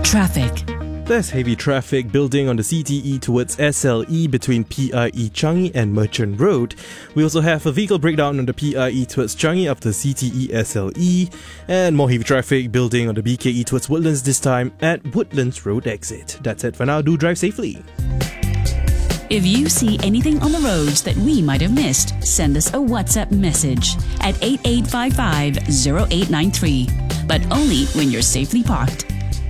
traffic. There's heavy traffic building on the CTE towards SLE between PIE Changi and Merchant Road. We also have a vehicle breakdown on the PIE towards Changi after CTE SLE, and more heavy traffic building on the BKE towards Woodlands, this time at Woodlands Road exit. That's it for now. Do drive safely. If you see anything on the roads that we might have missed, send us a WhatsApp message at 8855-0893. But only when you're safely parked.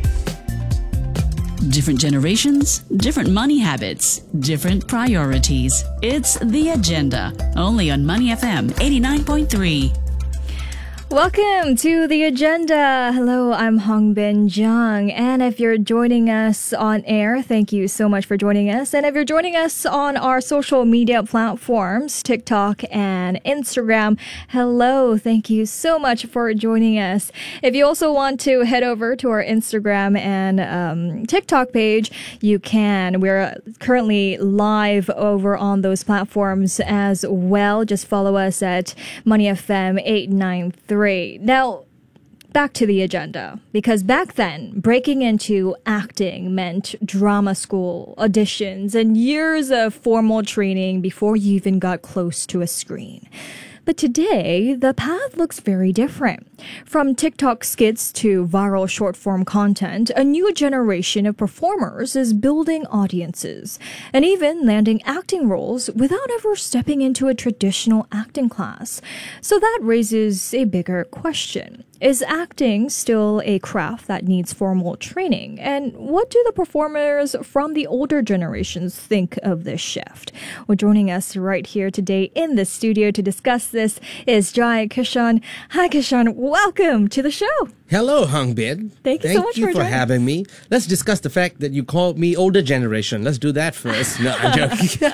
Different generations, different money habits, different priorities. It's The Agenda, only on Money FM 89.3. Welcome to The Agenda. Hello, I'm Hong Bin Jung. And if you're joining us on air, thank you so much for joining us. And if you're joining us on our social media platforms, TikTok and Instagram, hello, thank you so much for joining us. If you also want to head over to our Instagram and TikTok page, you can. We're currently live over on those platforms as well. Just follow us at Money FM 893. Now, back to the agenda, because back then, breaking into acting meant drama school, auditions, and years of formal training before you even got close to a screen. But today, the path looks very different. From TikTok skits to viral short-form content, a new generation of performers is building audiences and even landing acting roles without ever stepping into a traditional acting class. So that raises a bigger question. Is acting still a craft that needs formal training? And what do the performers from the older generations think of this shift? Well, joining us right here today in the studio to discuss this is Jai Kishan. Hi, Kishan. Welcome to the show. Hello, Hong Bin. Thank you so much for joining having me. Let's discuss the fact that you called me older generation. Let's do that first. No, I'm joking.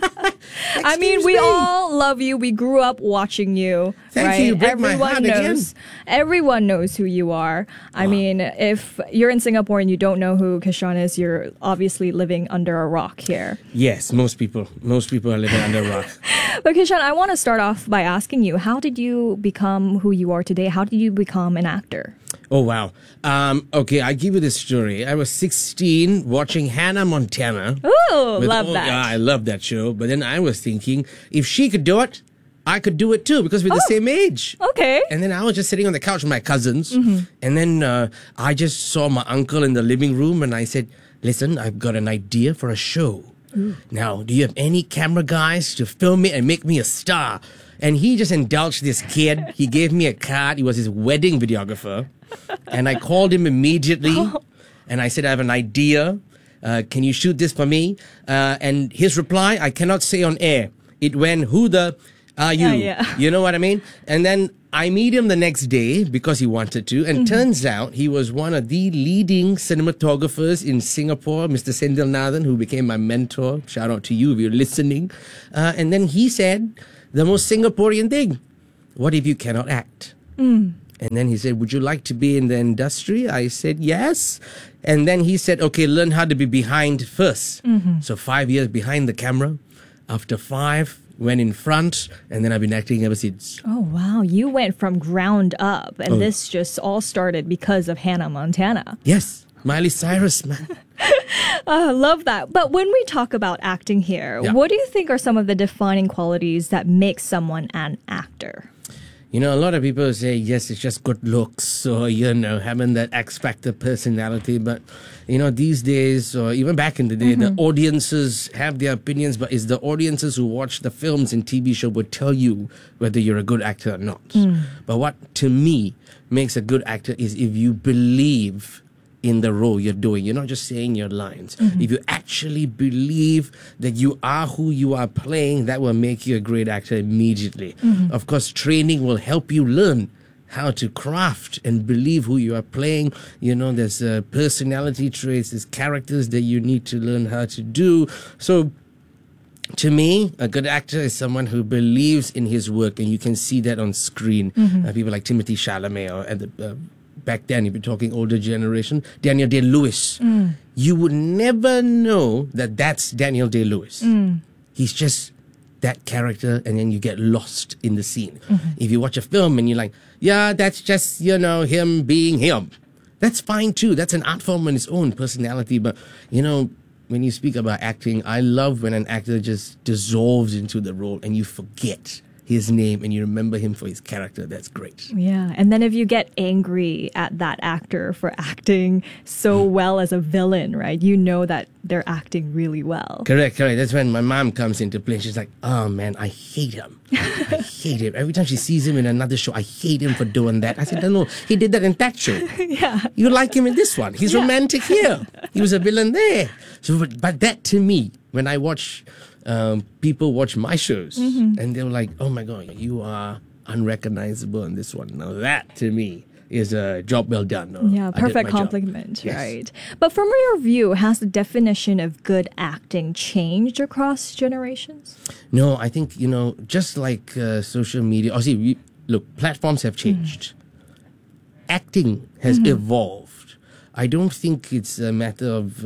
I mean, we all love you. We grew up watching you. Thank you. Break my heart again. Everyone knows who you are. I mean, if you're in Singapore and you don't know who Kishan is, you're obviously living under a rock here. Yes, most people are living under a rock. But Kishan, I want to start off by asking you, how did you become who you are today? How did you become an actor? Oh, wow. Okay, I'll give you this story. I was 16 watching Hannah Montana. Ooh, love that. Yeah, I love that show. But then I was thinking, if she could do it, I could do it too, because we're the same age. Okay. And then I was just sitting on the couch with my cousins. And then I just saw my uncle in the living room and I said, listen, I've got an idea for a show. Now, do you have any camera guys to film it and make me a star? And he just indulged this kid. He gave me a card. He was his wedding videographer. And I called him immediately. And I said, I have an idea. Can you shoot this for me? And his reply, I cannot say on air. It went, who the are you? Yeah. You know what I mean? And then I meet him the next day because he wanted to. And turns out he was one of the leading cinematographers in Singapore, Mr. Sendil Nathan, who became my mentor. Shout out to you if you're listening. And then he said the most Singaporean thing. What if you cannot act? And then he said, would you like to be in the industry? I said, yes. And then he said, okay, learn how to be behind first. So 5 years behind the camera. After 5, went in front, and then I've been acting ever since. Oh, wow. You went from ground up, and this just all started because of Hannah Montana. Yes. Miley Cyrus, man. I love that. But when we talk about acting here, what do you think are some of the defining qualities that make someone an actor? You know, a lot of people say, yes, it's just good looks or, having that X Factor personality. But, these days, or even back in the day, the audiences have their opinions, but it's the audiences who watch the films and TV show will tell you whether you're a good actor or not. But what, to me, makes a good actor is if you believe in the role you're doing. You're not just saying your lines. If you actually believe that you are who you are playing, that will make you a great actor immediately. Of course, training will help you learn how to craft and believe who you are playing. There's personality traits, there's characters that you need to learn how to do. So, to me, a good actor is someone who believes in his work, and you can see that on screen. People like Timothée Chalamet or back then, if you're talking older generation, Daniel Day-Lewis. You would never know that that's Daniel Day-Lewis. He's just that character, and then you get lost in the scene. If you watch a film and you're like, yeah, that's just, him being him. That's fine too. That's an art form on its own, personality. But, when you speak about acting, I love when an actor just dissolves into the role and you forget his name and you remember him for his character. That's great. Yeah. And then if you get angry at that actor for acting so well as a villain, right? You know that they're acting really well. Correct. That's when my mom comes into play. She's like, oh man, I hate him. I hate him. Every time she sees him in another show, I hate him for doing that. I said, no, he did that in that show. Yeah. You like him in this one. He's romantic here. He was a villain there. So, but that to me, when I watch people watch my shows and they're like, oh my God, you are unrecognizable in this one. Now that to me is a job well done. Yeah, perfect compliment, yes. Right? But from your view, has the definition of good acting changed across generations? No, I think, just like social media, look, platforms have changed. Acting has evolved. I don't think it's a matter of,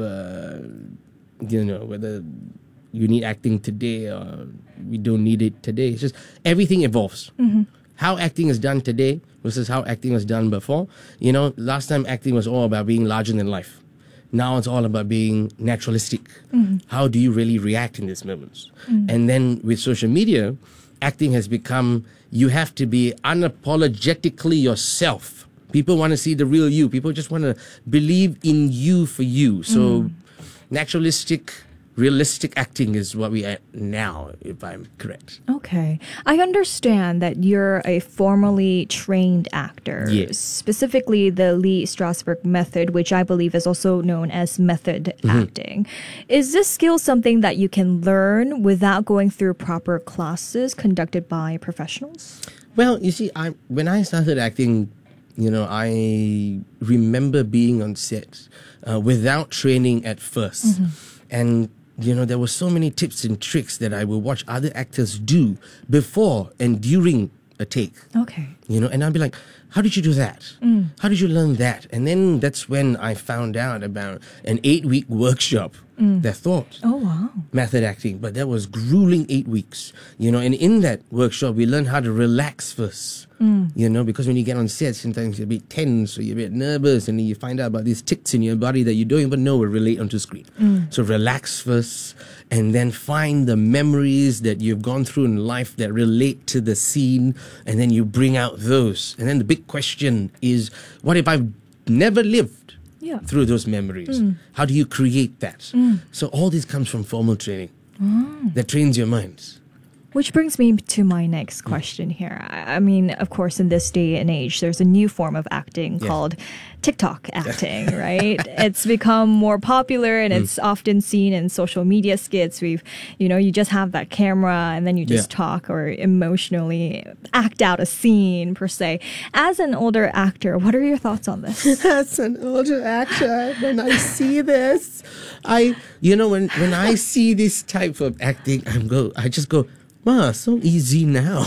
whether you need acting today or we don't need it today. It's just everything evolves. How acting is done today versus how acting was done before. Last time acting was all about being larger than life. Now it's all about being naturalistic. How do you really react in these moments? And then with social media, acting has become, you have to be unapologetically yourself. People want to see the real you. People just want to believe in you for you. So naturalistic, realistic acting is what we are now, if I'm correct. Okay. I understand that you're a formally trained actor. Yes. Specifically the Lee Strasberg method, which I believe is also known as method acting. Is this skill something that you can learn without going through proper classes conducted by professionals? Well, you see, when I started acting, I remember being on set without training at first. And there were so many tips and tricks that I would watch other actors do before and during a take. Okay. And I'd be like, how did you do that? How did you learn that? And then that's when I found out about an 8-week workshop that taught method acting. But that was grueling 8 weeks, and in that workshop, we learned how to relax first. Because when you get on set, sometimes you're a bit tense or you're a bit nervous and then you find out about these tics in your body that you don't even know will relate onto screen. So relax first and then find the memories that you've gone through in life that relate to the scene and then you bring out those. And then the big question is, what if I've never lived through those memories? How do you create that? So all this comes from formal training that trains your mind. Which brings me to my next question here. I mean, of course, in this day and age, there's a new form of acting called TikTok acting, right? It's become more popular and it's often seen in social media skits. You just have that camera and then you just talk or emotionally act out a scene per se. As an older actor, what are your thoughts on this? As an older actor, when I see this, when I see this type of acting, I just go, wow, so easy now,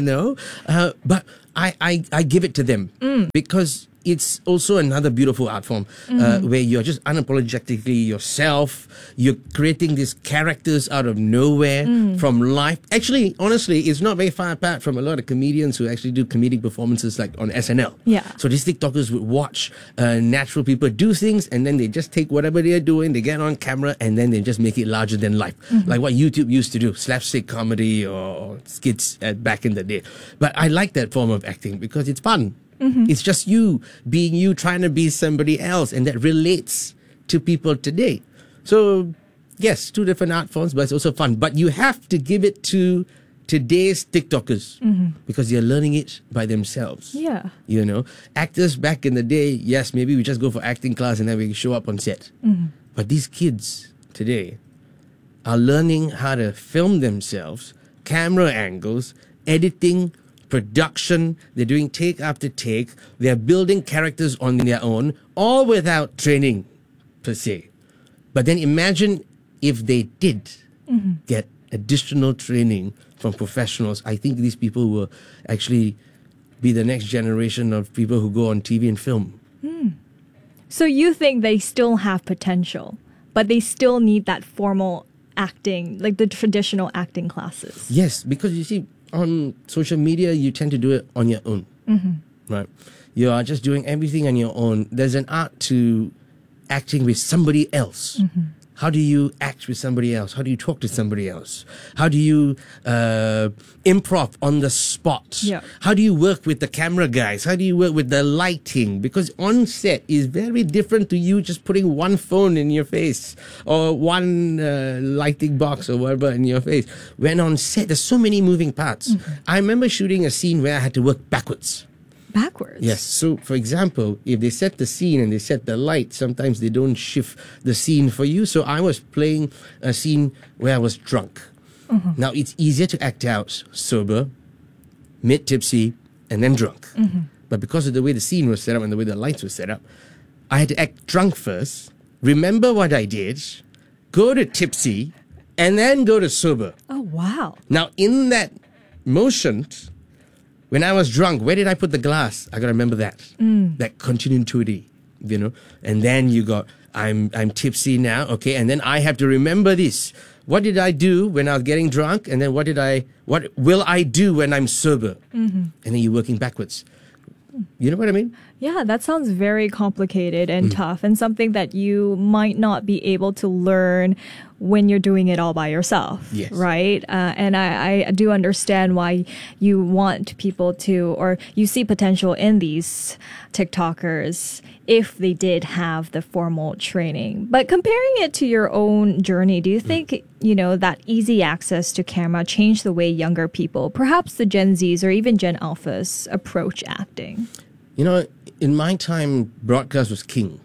but I give it to them because it's also another beautiful art form where you're just unapologetically yourself. You're creating these characters out of nowhere from life. Actually, honestly, it's not very far apart from a lot of comedians who actually do comedic performances like on SNL. Yeah. So these TikTokers would watch natural people do things and then they just take whatever they're doing, they get on camera and then they just make it larger than life. Like what YouTube used to do, slapstick comedy or skits back in the day. But I like that form of acting because it's fun. It's just you being you, trying to be somebody else, and that relates to people today. So, yes, two different art forms, but it's also fun. But you have to give it to today's TikTokers because they're learning it by themselves. Yeah. Actors back in the day, yes, maybe we just go for acting class and then we show up on set. But these kids today are learning how to film themselves, camera angles, editing, production. They're doing take after take. They're building characters on their own, all without training per se. But then imagine if they did get additional training from professionals. I think these people will actually be the next generation of people who go on TV and film. So you think they still have potential, but they still need that formal acting, like the traditional acting classes? Yes, because you see, on social media, you tend to do it on your own, right? You are just doing everything on your own. There's an art to acting with somebody else. How do you act with somebody else? How do you talk to somebody else? How do you improv on the spot? Yeah. How do you work with the camera guys? How do you work with the lighting? Because on set is very different to you just putting one phone in your face or one lighting box or whatever in your face. When on set, there's so many moving parts. I remember shooting a scene where I had to work backwards. Backwards. Yes. So, for example, if they set the scene and they set the light, sometimes they don't shift the scene for you. So I was playing a scene where I was drunk. Now, it's easier to act out sober, mid-tipsy, and then drunk. But because of the way the scene was set up and the way the lights were set up, I had to act drunk first, remember what I did, go to tipsy, and then go to sober. Oh, wow. Now, in that motion, when I was drunk, where did I put the glass? I gotta remember that. That continuity, you know. And then you got, I'm tipsy now, okay, and then I have to remember this. What did I do when I was getting drunk? And then what will I do when I'm sober? And then you're working backwards. You know what I mean? Yeah, that sounds very complicated and tough, and something that you might not be able to learn when you're doing it all by yourself. Yes. Right? And I do understand why you want people to, or you see potential in these TikTokers if they did have the formal training. But comparing it to your own journey, do you think, that easy access to camera changed the way younger people, perhaps the Gen Zs or even Gen Alphas, approach acting? In my time, broadcast was king.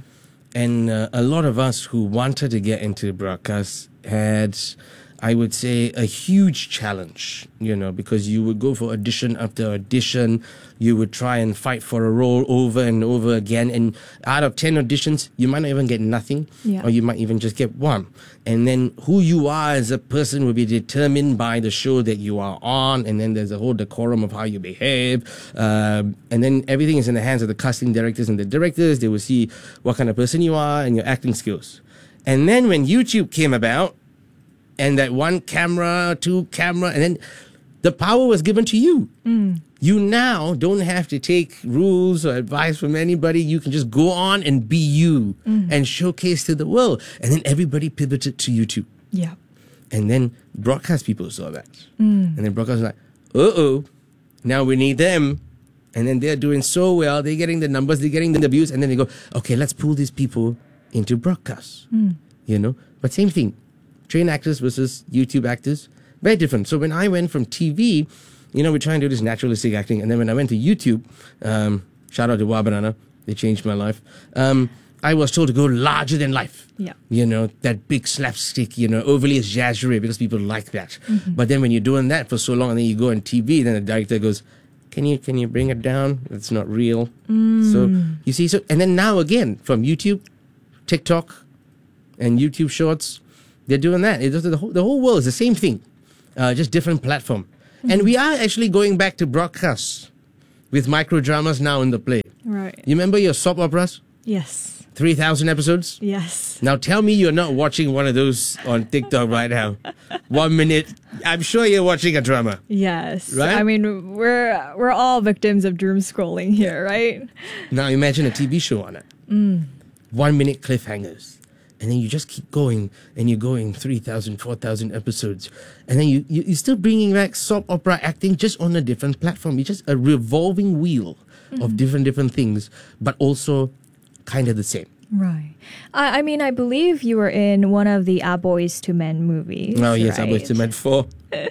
And a lot of us who wanted to get into broadcast had, I would say, a huge challenge, because you would go for audition after audition. You would try and fight for a role over and over again. And out of 10 auditions, you might not even get nothing, or you might even just get one. And then who you are as a person will be determined by the show that you are on. And then there's a whole decorum of how you behave. And then everything is in the hands of the casting directors and the directors. They will see what kind of person you are and your acting skills. And then when YouTube came about, and that one camera, two camera, and then the power was given to you. You now don't have to take rules or advice from anybody. You can just go on and be you and showcase to the world. And then everybody pivoted to YouTube. Yeah. And then broadcast people saw that. And then broadcast was like, now we need them. And then they're doing so well. They're getting the numbers, they're getting the views. And then they go, okay, let's pull these people into broadcast. But same thing. Trained actors versus YouTube actors, very different. So when I went from TV, we try and do this naturalistic acting. And then when I went to YouTube, shout out to Wabanana, they changed my life. I was told to go larger than life. Yeah. That big slapstick, overly exaggerated because people like that. But then when you're doing that for so long and then you go on TV, then the director goes, can you bring it down? It's not real. So you see, and then now again, from YouTube, TikTok, and YouTube Shorts, they're doing that. The whole world is the same thing, just different platform. And we are actually going back to broadcasts with micro dramas now in the play. Right. You remember your soap operas? Yes. 3,000 episodes? Yes. Now tell me you're not watching one of those on TikTok right now. 1 minute. I'm sure you're watching a drama. Yes. Right? I mean, we're all victims of doom scrolling here, right? Now imagine a TV show on it. 1 minute cliffhangers. And then you just keep going, and you're going 3,000, 4,000 episodes. And then you're still bringing back soap opera acting just on a different platform. It's just a revolving wheel of different things, but also kind of the same. Right. I mean, I believe you were in one of the A Boys to Men movies. Oh, yes, right? A Boys to Men 4.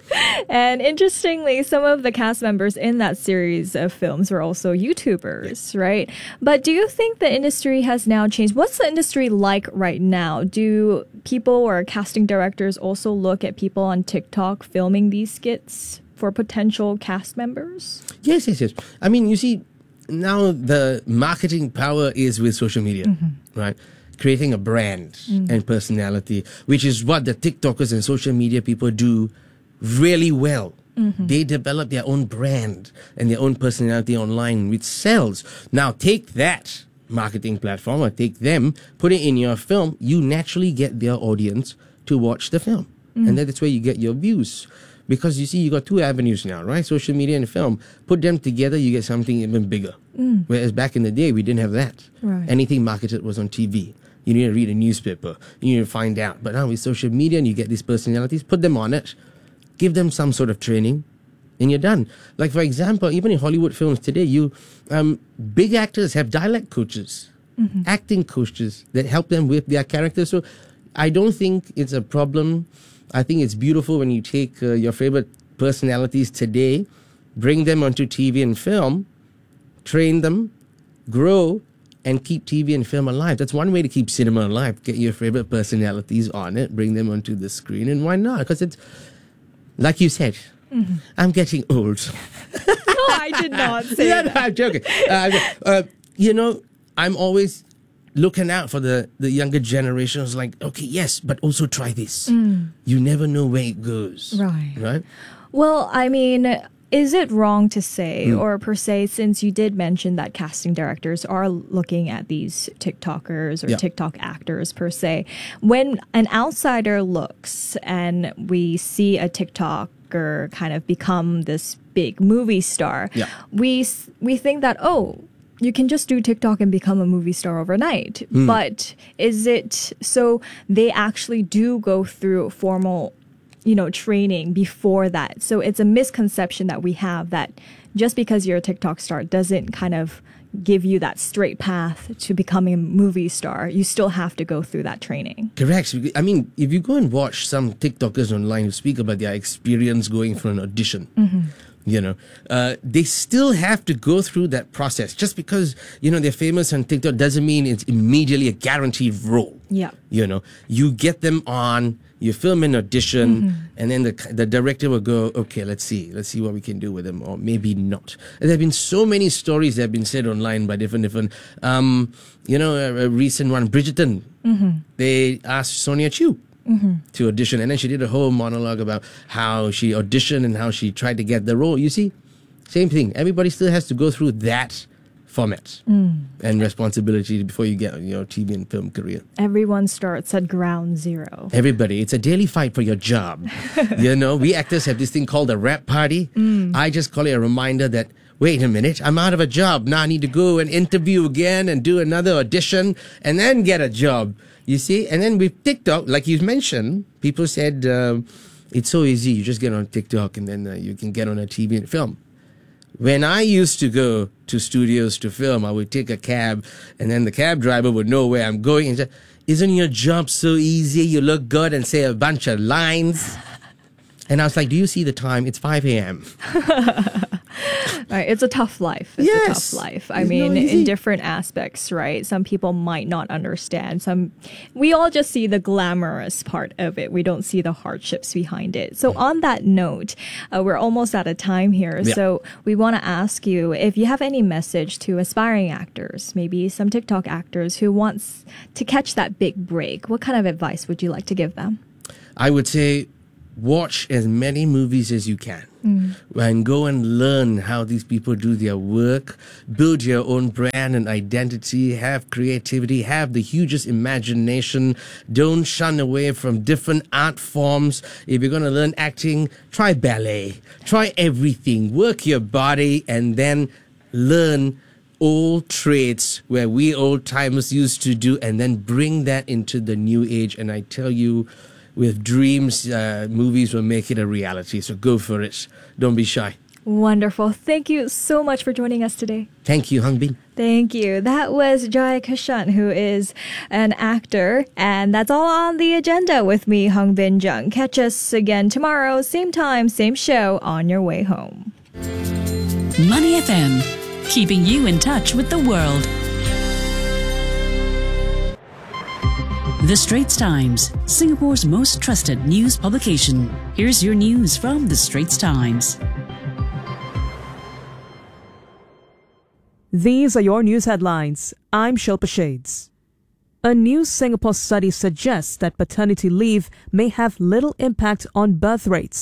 And interestingly, some of the cast members in that series of films were also YouTubers, right? But do you think the industry has now changed? What's the industry like right now? Do people or casting directors also look at people on TikTok filming these skits for potential cast members? Yes. I mean, you see, now the marketing power is with social media, right? Creating a brand and personality, which is what the TikTokers and social media people do really well. They develop their own brand and their own personality online, which sells. Now take that marketing platform or take them, put it in your film, you naturally get their audience to watch the film. And that's where you get your views. Because you see, you got two avenues now, right? Social media and film. Put them together, you get something even bigger. Whereas back in the day, we didn't have that. Right. Anything marketed was on TV. You need to read a newspaper. You need to find out. But now with social media, and you get these personalities, put them on it, give them some sort of training, and you're done. Like, for example, even in Hollywood films today, big actors have dialect coaches, acting coaches that help them with their characters. So I don't think it's a problem. I think it's beautiful when you take your favorite personalities today, bring them onto TV and film, train them, grow, and keep TV and film alive. That's one way to keep cinema alive. Get your favorite personalities on it, bring them onto the screen, and why not? Because it's, like you said, I'm getting old. No, I did not say Yeah, that. no, I'm joking. I'm always looking out for the younger generations. Like, okay, yes, but also try this. You never know where it goes. Right? Well, I mean, is it wrong to say, or per se, since you did mention that casting directors are looking at these TikTokers or Yeah. TikTok actors per se, when an outsider looks and we see a TikToker kind of become this big movie star, Yeah. we think that, oh, you can just do TikTok and become a movie star overnight. But is it so they actually do go through formal training before that? So it's a misconception that we have that just because you're a TikTok star doesn't kind of give you that straight path to becoming a movie star. You still have to go through that training. Correct. I mean, if you go and watch some TikTokers online who speak about their experience going for an audition, they still have to go through that process. Just because, they're famous on TikTok doesn't mean it's immediately a guaranteed role. Yeah. You get them on, you film an audition, and then the director will go, okay, let's see what we can do with them, or maybe not. And there have been so many stories that have been said online by different, a recent one, Bridgerton, they asked Sonia Chu to audition, and then she did a whole monologue about how she auditioned and how she tried to get the role. You see, same thing. Everybody still has to go through that format and responsibility before you get your TV and film career. Everyone starts at ground zero. Everybody, it's a daily fight for your job. We actors have this thing called a rap party. I just call it a reminder that, wait a minute, I'm out of a job. Now I need to go and interview again and do another audition and then get a job. You see? And then with TikTok, like you mentioned, people said it's so easy. You just get on TikTok and then you can get on a TV and film. When I used to go to studios to film, I would take a cab, and then the cab driver would know where I'm going and say, isn't your job so easy? You look good and say a bunch of lines. And I was like, do you see the time? It's 5 a.m. Right, it's a tough life. It's a tough life. I mean, in different aspects, right? Some people might not understand. We all just see the glamorous part of it. We don't see the hardships behind it. So on that note, we're almost out of time here. Yeah. So we want to ask you if you have any message to aspiring actors, maybe some TikTok actors who wants to catch that big break. What kind of advice would you like to give them? I would say watch as many movies as you can and go and learn how these people do their work, build your own brand and identity, have creativity, have the hugest imagination. Don't shun away from different art forms. If you're going to learn acting, try ballet, try everything, work your body, and then learn old trades where we old timers used to do, and then bring that into the new age. And I tell you, with dreams, movies will make it a reality. So go for it. Don't be shy. Wonderful. Thank you so much for joining us today. Thank you, Hung Bin. Thank you. That was Jai Kashan, who is an actor. And that's all on the agenda with me, Hung Bin Jung. Catch us again tomorrow, same time, same show, on your way home. Money FM, keeping you in touch with the world. The Straits Times, Singapore's most trusted news publication. Here's your news from The Straits Times. These are your news headlines. I'm Shilpa Shades. A new Singapore study suggests that paternity leave may have little impact on birth rates.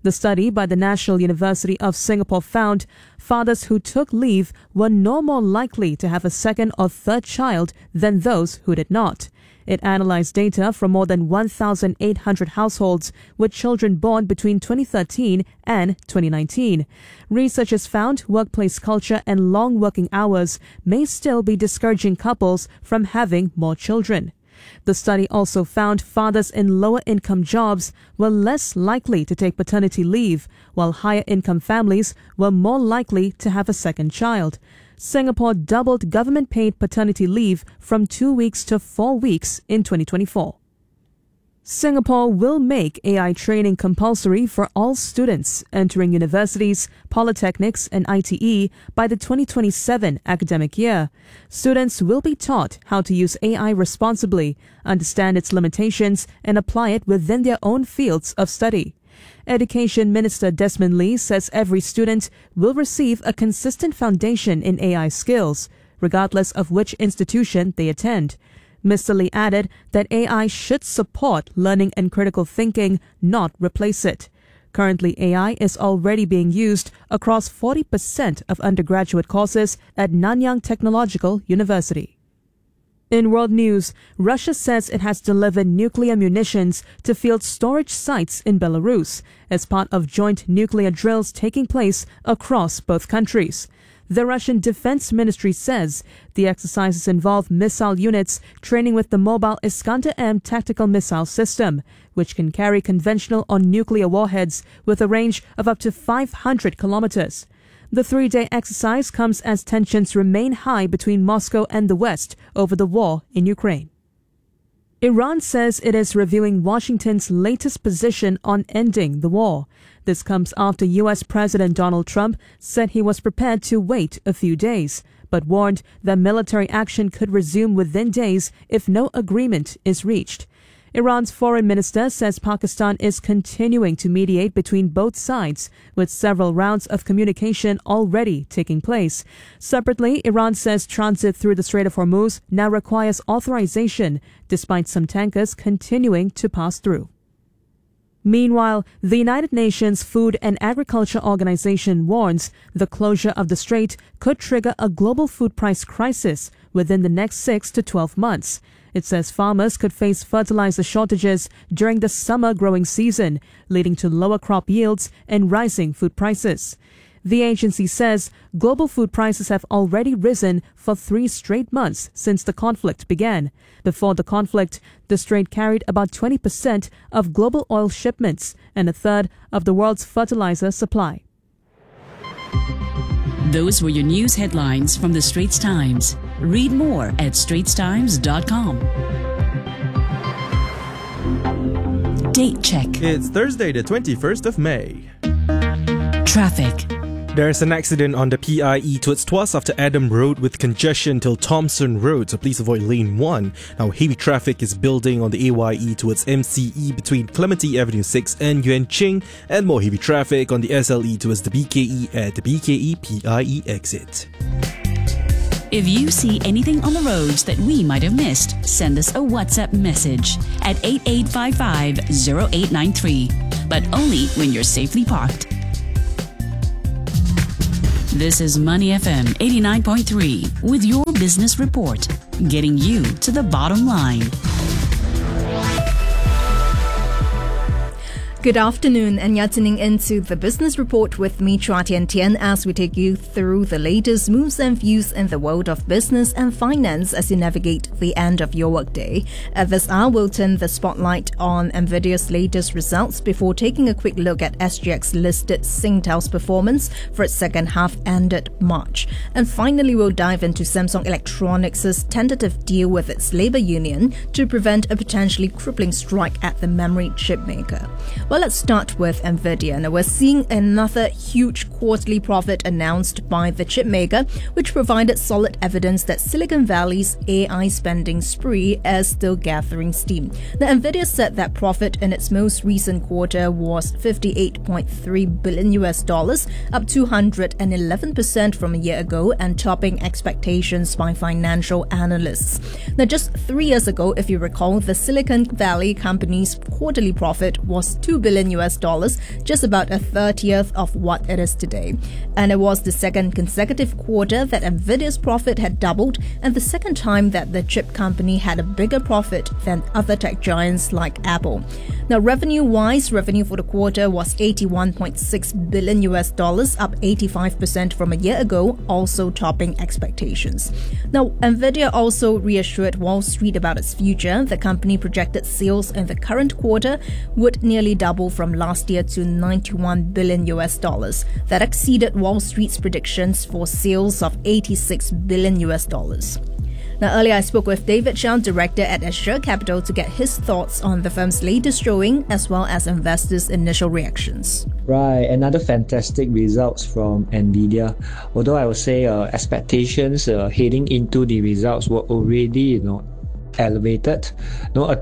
The study by the National University of Singapore found fathers who took leave were no more likely to have a second or third child than those who did not. It analyzed data from more than 1,800 households with children born between 2013 and 2019. Researchers found workplace culture and long working hours may still be discouraging couples from having more children. The study also found fathers in lower income jobs were less likely to take paternity leave, while higher income families were more likely to have a second child. Singapore doubled government-paid paternity leave from 2 weeks to 4 weeks in 2024. Singapore will make AI training compulsory for all students entering universities, polytechnics and ITE by the 2027 academic year. Students will be taught how to use AI responsibly, understand its limitations and apply it within their own fields of study. Education Minister Desmond Lee says every student will receive a consistent foundation in AI skills, regardless of which institution they attend. Mr. Lee added that AI should support learning and critical thinking, not replace it. Currently, AI is already being used across 40% of undergraduate courses at Nanyang Technological University. In world news, Russia says it has delivered nuclear munitions to field storage sites in Belarus as part of joint nuclear drills taking place across both countries. The Russian Defense Ministry says the exercises involve missile units training with the mobile Iskander-M tactical missile system, which can carry conventional or nuclear warheads with a range of up to 500 kilometers. The 3-day exercise comes as tensions remain high between Moscow and the West over the war in Ukraine. Iran says it is reviewing Washington's latest position on ending the war. This comes after U.S. President Donald Trump said he was prepared to wait a few days, but warned that military action could resume within days if no agreement is reached. Iran's foreign minister says Pakistan is continuing to mediate between both sides, with several rounds of communication already taking place. Separately, Iran says transit through the Strait of Hormuz now requires authorization, despite some tankers continuing to pass through. Meanwhile, the United Nations Food and Agriculture Organization warns the closure of the strait could trigger a global food price crisis within the next 6 to 12 months. It says farmers could face fertilizer shortages during the summer growing season, leading to lower crop yields and rising food prices. The agency says global food prices have already risen for 3 straight months since the conflict began. Before the conflict, the strait carried about 20% of global oil shipments and a third of the world's fertilizer supply. Those were your news headlines from the Straits Times. Read more at straitstimes.com. Date check. It's Thursday, the 21st of May. Traffic. There's an accident on the PIE towards Tuas after Adam Road with congestion till Thomson Road, so please avoid lane 1. Now, heavy traffic is building on the AYE towards MCE between Clementi Avenue 6 and Yuan Ching, and more heavy traffic on the SLE towards the BKE at the BKE PIE exit. If you see anything on the roads that we might have missed, send us a WhatsApp message at 8855-0893, but only when you're safely parked. This is Money FM 89.3 with your business report, getting you to the bottom line. Good afternoon, and you're tuning into the Business Report with me, Chua Tian Tian, as we take you through the latest moves and views in the world of business and finance as you navigate the end of your workday. At this hour, we'll turn the spotlight on NVIDIA's latest results before taking a quick look at SGX-listed Singtel's performance for its second half ended March. And finally, we'll dive into Samsung Electronics' tentative deal with its labor union to prevent a potentially crippling strike at the memory chip maker. Well, let's start with NVIDIA. Now, we're seeing another huge quarterly profit announced by the chip maker, which provided solid evidence that Silicon Valley's AI spending spree is still gathering steam. Now, NVIDIA said that profit in its most recent quarter was $58.3 billion, up 211% from a year ago and topping expectations by financial analysts. Now, just 3 years ago, if you recall, the Silicon Valley company's quarterly profit was $2 billion US dollars, just about a 30th of what it is today. And it was the second consecutive quarter that Nvidia's profit had doubled, and the second time that the chip company had a bigger profit than other tech giants like Apple. Now, revenue-wise, revenue for the quarter was 81.6 billion US dollars, up 85% from a year ago, also topping expectations. Now, Nvidia also reassured Wall Street about its future. The company projected sales in the current quarter would nearly double from last year to 91 billion US dollars. That exceeded Wall Street's predictions for sales of 86 billion US dollars. Now, earlier I spoke with David Chow, director at Azure Capital, to get his thoughts on the firm's latest showing as well as investors' initial reactions. Right, another fantastic results from Nvidia. Although I would say expectations heading into the results were already, elevated. A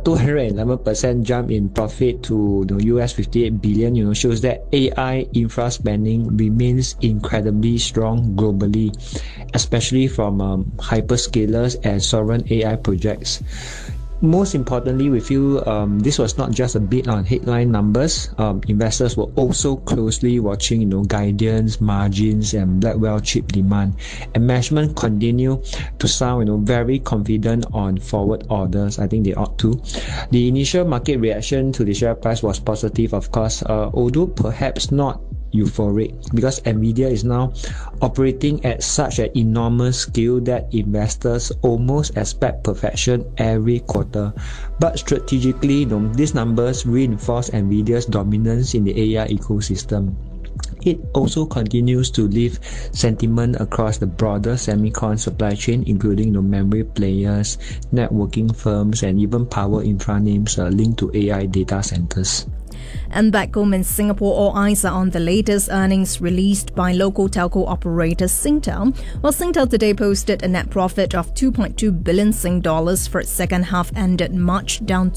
211% jump in profit to US 58 billion, shows that AI infra spending remains incredibly strong globally, especially from hyperscalers and sovereign AI projects. Most importantly, we feel this was not just a bit on headline numbers. Investors were also closely watching, guidance, margins, and Blackwell chip demand. And management continue to sound, very confident on forward orders. I think they ought to. The initial market reaction to the share price was positive, of course, although perhaps not euphoric, because Nvidia is now operating at such an enormous scale that investors almost expect perfection every quarter. But strategically, these numbers reinforce Nvidia's dominance in the AI ecosystem. It also continues to lift sentiment across the broader semicon supply chain, including memory players, networking firms, and even power infra names linked to AI data centers. And back home in Singapore, all eyes are on the latest earnings released by local telco operator Singtel. Well, Singtel today posted a net profit of 2.2 billion Sing dollars for its second half ended March, down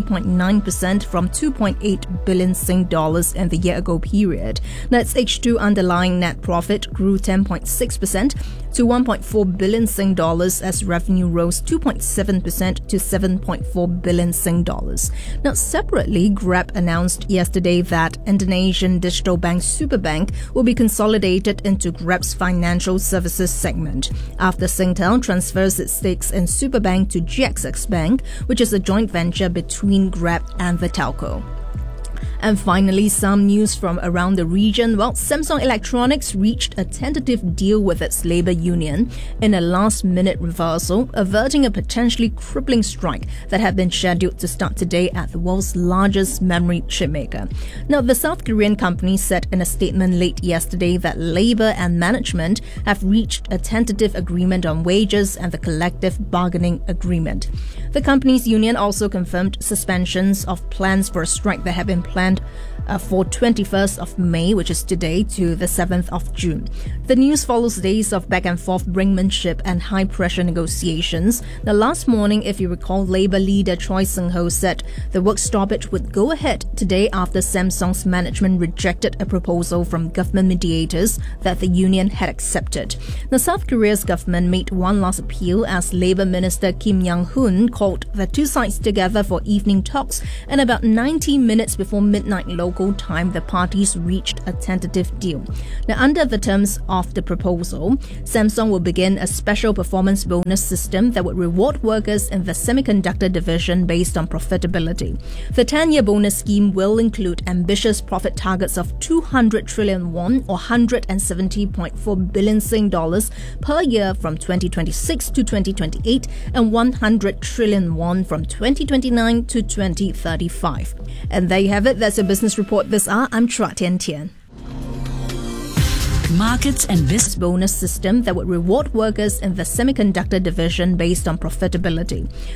20.9% from 2.8 billion Sing dollars in the year-ago period. Now, its H2 underlying net profit grew 10.6% to 1.4 billion Sing dollars as revenue rose 2.7% to 7.4 billion Sing dollars. Now, separately, Grab announced yesterday that Indonesian digital bank Superbank will be consolidated into Grab's financial services segment after Singtel transfers its stakes in Superbank to GXS Bank, which is a joint venture between Grab and the telco. And finally, some news from around the region. Well, Samsung Electronics reached a tentative deal with its labor union in a last-minute reversal, averting a potentially crippling strike that had been scheduled to start today at the world's largest memory chipmaker. Now, the South Korean company said in a statement late yesterday that labor and management have reached a tentative agreement on wages and the collective bargaining agreement. The company's union also confirmed suspensions of plans for a strike that had been planned for 21st of May, which is today, to the 7th of June. The news follows days of back-and-forth brinkmanship and high-pressure negotiations. Now, last morning, if you recall, Labour leader Choi Soon-ho said the work stoppage would go ahead today after Samsung's management rejected a proposal from government mediators that the union had accepted. Now, South Korea's government made one last appeal as Labour Minister Kim Young-hoon called the two sides together for evening talks, and about 90 minutes before midnight local time, the parties reached a tentative deal. Now, under the terms of the proposal, Samsung will begin a special performance bonus system that would reward workers in the semiconductor division based on profitability. The 10-year bonus scheme will include ambitious profit targets of 200 trillion won or 170.4 billion Sing dollars per year from 2026 to 2028 and 100 trillion won from 2029 to 2035. And there you have it. That's your business report this hour. I'm Chua Tian Tian. Markets and business Bonus system that would reward workers in the semiconductor division based on profitability.